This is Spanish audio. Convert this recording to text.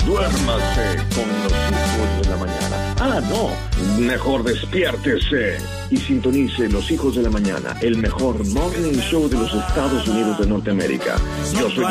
duérmase con los hijos de la mañana. Ah, no, mejor despiértese y sintonice Los Hijos de la Mañana, el mejor morning show de los Estados Unidos de Norteamérica. Yo soy